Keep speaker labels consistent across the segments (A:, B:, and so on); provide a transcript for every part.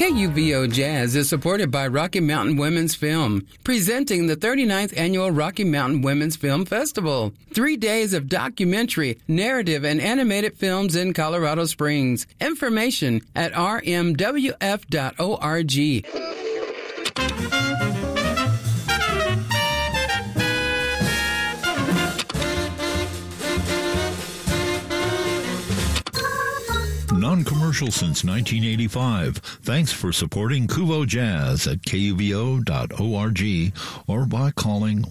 A: KUVO Jazz is supported by Rocky Mountain Women's Film, presenting the 39th Annual Rocky Mountain Women's Film Festival. 3 days of documentary, narrative, and animated films in Colorado Springs. Information at rmwf.org.
B: Non-commercial since 1985. Thanks for supporting KUVO Jazz at kuvo.org or by calling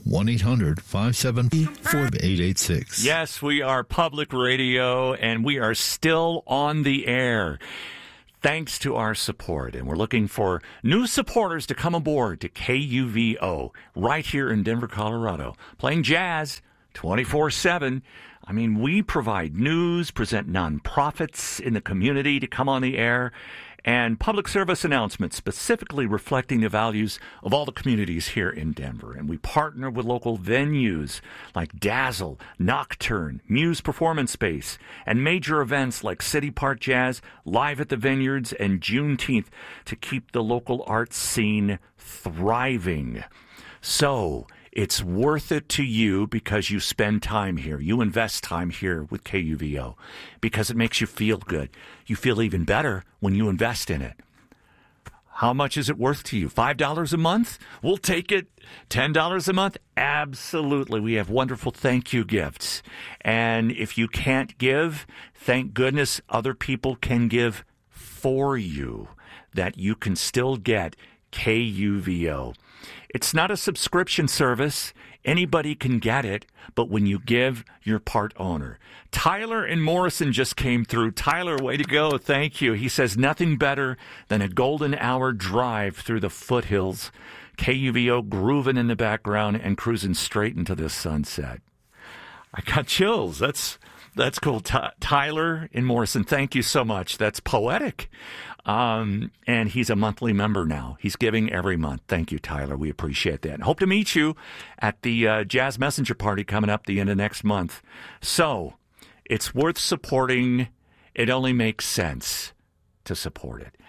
B: 1-800-574-4886.
C: Yes, we are public radio, and we are still on the air. Thanks to our support, and we're looking for new supporters to come aboard to KUVO right here in Denver, Colorado, playing jazz 24/7. I mean, we provide news, present nonprofits in the community to come on the air, and public service announcements specifically reflecting the values of all the communities here in Denver. And we partner with local venues like Dazzle, Nocturne, Muse Performance Space, and major events like City Park Jazz, Live at the Vineyards, and Juneteenth to keep the local arts scene thriving. So it's worth it to you because you spend time here. You invest time here with KUVO because it makes you feel good. You feel even better when you invest in it. How much is it worth to you? $5 a month? We'll take it. $10 a month? Absolutely. We have wonderful thank you gifts. And if you can't give, thank goodness other people can give for you, that you can still get KUVO. It's not a subscription service. Anybody can get it, but when you give, you're part owner. Tyler in Morrison just came through. Tyler, way to go. Thank you. He says nothing better than a golden hour drive through the foothills. KUVO grooving in the background and cruising straight into the sunset. I got chills. That's cool. Tyler in Morrison, thank you so much. That's poetic. And he's a monthly member now. He's giving every month. Thank you, Tyler. We appreciate that. And hope to meet you at the Jazz Messenger Party coming up the end of next month. So it's worth supporting. It only makes sense to support it.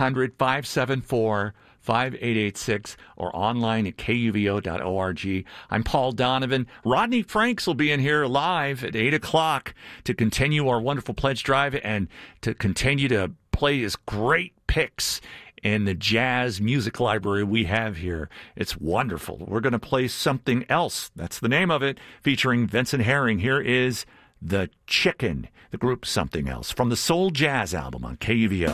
C: 800-574-5886 or online at kuvo.org. I'm Paul Donovan. Rodney Franks will be in here live at 8 o'clock to continue our wonderful pledge drive and to continue to play his great picks in the jazz music library we have here. It's wonderful. We're going to play something else. That's the name of it, featuring Vincent Herring. Here is The Chicken, the group Something Else, from the Soul Jazz album on KUVO.